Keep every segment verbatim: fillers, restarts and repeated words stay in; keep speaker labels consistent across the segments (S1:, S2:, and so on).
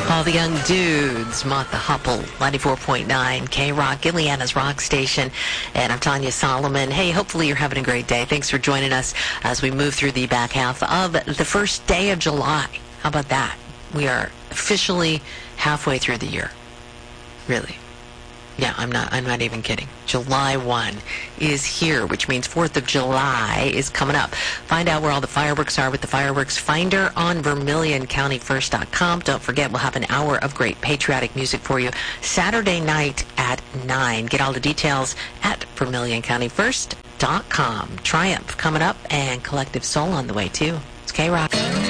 S1: All the young dudes, Martha Hupple, ninety-four point nine K-Rock, Gilliana's Rock Station, and I'm Tanya Solomon. Hey, hopefully you're having a great day. Thanks for joining us as we move through the back half of the first day of July. How about that? We are officially halfway through the year. Really. Yeah, I'm not I'm not even kidding. July first is here, which means fourth of July is coming up. Find out where all the fireworks are with the Fireworks Finder on Vermilion County First dot com. Don't forget, we'll have an hour of great patriotic music for you Saturday night at nine. Get all the details at Vermilion County First dot com. Triumph coming up, and Collective Soul on the way, too. It's K-Rock.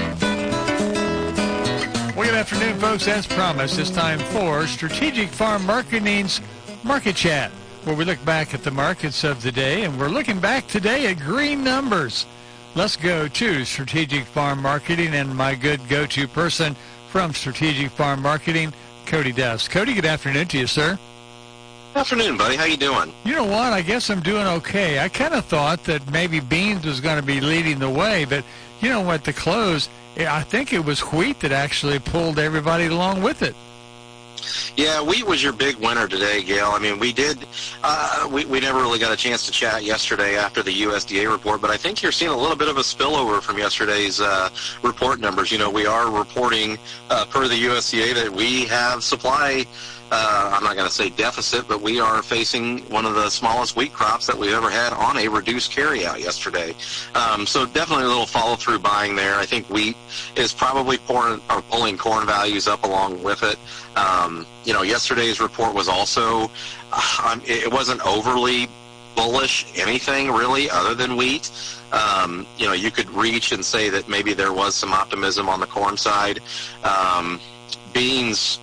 S2: Well, good afternoon, folks. As promised, it's time for Strategic Farm Marketing's Market Chat, where we look back at the markets of the day, and we're looking back today at green numbers. Let's go to Strategic Farm Marketing and my good go-to person from Strategic Farm Marketing, Cody Duffs. Cody, good afternoon to you, sir.
S3: Good afternoon, buddy. How you doing?
S2: You know what? I guess I'm doing okay. I kind of thought that maybe beans was going to be leading the way, but you know what? The close, I think it was wheat that actually pulled everybody along with it.
S3: Yeah, wheat was your big winner today, Gail. I mean, we did, uh, we, we never really got a chance to chat yesterday after the U S D A report, but I think you're seeing a little bit of a spillover from yesterday's uh, report numbers. You know, we are reporting uh, per the U S D A that we have supply, uh, I'm not going to say deficit, but we are facing one of the smallest wheat crops that we've ever had on a reduced carryout yesterday. Um, so definitely a little follow-through buying there. I think wheat is probably pouring, or pulling corn values up along with it. Um, you know, yesterday's report was also, uh, it wasn't overly bullish anything really other than wheat. Um, you know, you could reach and say that maybe there was some optimism on the corn side. Um, beans,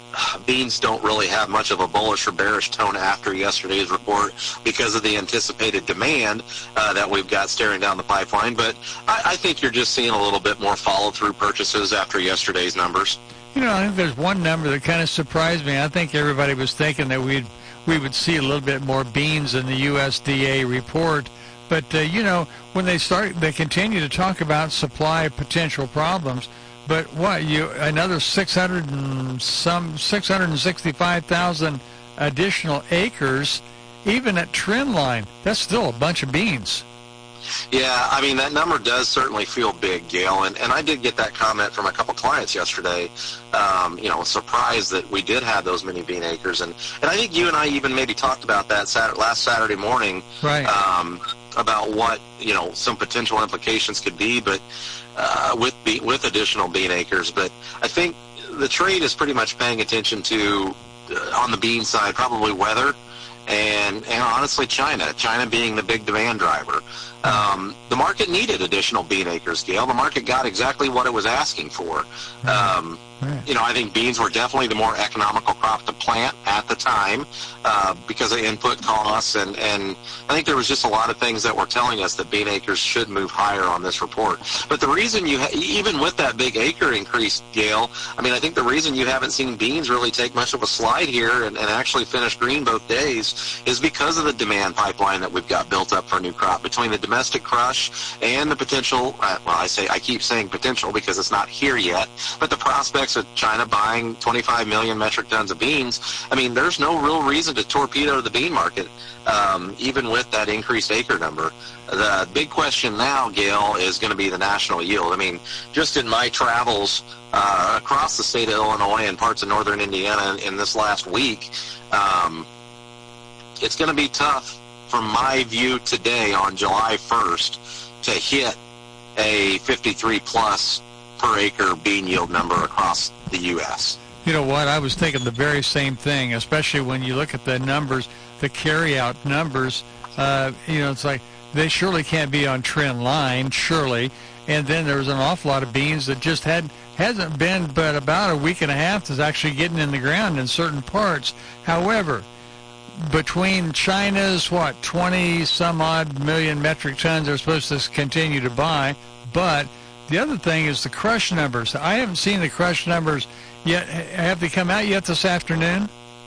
S3: beans don't really have much of a bullish or bearish tone after yesterday's report because of the anticipated demand uh, that we've got staring down the pipeline. But I, I think you're just seeing a little bit more follow-through purchases after yesterday's numbers.
S2: You know, I think there's one number that kind of surprised me. I think everybody was thinking that we'd we would see a little bit more beans in the U S D A report. But, uh, you know, when they start, they continue to talk about supply potential problems. But what, you another six hundred and some six hundred sixty-five thousand additional acres, even at trend line, that's still a bunch of beans.
S3: Yeah, I mean, that number does certainly feel big, Gail, and, and I did get that comment from a couple clients yesterday, um, you know, surprised that we did have those many bean acres, and, and I think you and I even maybe talked about that Saturday, last Saturday morning,
S2: right?
S3: Um, about what, you know, some potential implications could be, but uh, with be, with additional bean acres, but I think the trade is pretty much paying attention to, uh, on the bean side, probably weather, and, and honestly China, China being the big demand driver. Um, the market needed additional bean acres, Gail. The market got exactly what it was asking for. Um, you know, I think beans were definitely the more economical crop to plant at the time uh, because of input costs, and, and I think there was just a lot of things that were telling us that bean acres should move higher on this report. But the reason you, ha- even with that big acre increase, Gail, I mean, I think the reason you haven't seen beans really take much of a slide here and, and actually finish green both days is because of the demand pipeline that we've got built up for new crop between the domestic crush and the potential, uh, well, I say I keep saying potential because it's not here yet, but the prospects of China buying twenty-five million metric tons of beans. I mean, there's no real reason to torpedo the bean market, um, even with that increased acre number. The big question now, Gail, is going to be the national yield. I mean, just in my travels uh, across the state of Illinois and parts of northern Indiana in, in this last week, um, it's going to be tough from my view today on July first to hit a fifty-three plus per acre bean yield number across the U S.
S2: You know what? I was thinking the very same thing, especially when you look at the numbers, the carryout numbers. Uh, you know, it's like they surely can't be on trend line, surely. And then there was an awful lot of beans that just had hasn't been but about a week and a half that's actually getting in the ground in certain parts. However, between China's, what, twenty some odd million metric tons they're supposed to continue to buy, but the other thing is the crush numbers. I haven't seen the crush numbers yet. Have they come out yet this afternoon?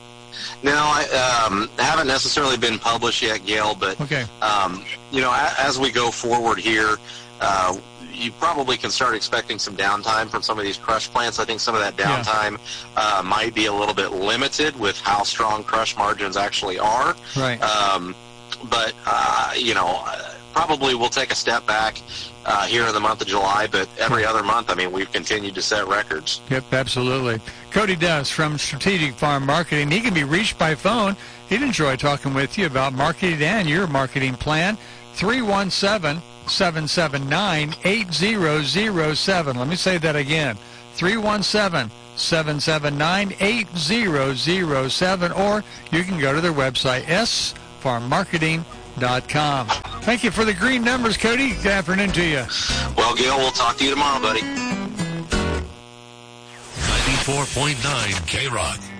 S3: No, I um, haven't necessarily been published yet, Gail, but,
S2: okay.
S3: um, you know, as we go forward here, uh, you probably can start expecting some downtime from some of these crush plants. I think some of that downtime yeah. uh, might be a little bit limited with how strong crush margins actually are.
S2: Right.
S3: Um, but, uh, you know, probably we'll take a step back uh, here in the month of July, but every other month, I mean, we've continued to set records.
S2: Yep, absolutely. Cody Duss from Strategic Farm Marketing. He can be reached by phone. He'd enjoy talking with you about marketing and your marketing plan. three one seven, seven seven nine, eight zero zero seven. Let me say that again. three one seven, seven seven nine, eight zero zero seven. Or you can go to their website, s farm marketing dot com. Thank you for the green numbers, Cody. Good afternoon to you.
S3: Well, Gil, we'll talk to you tomorrow, buddy.
S4: ninety-four point nine K Rock.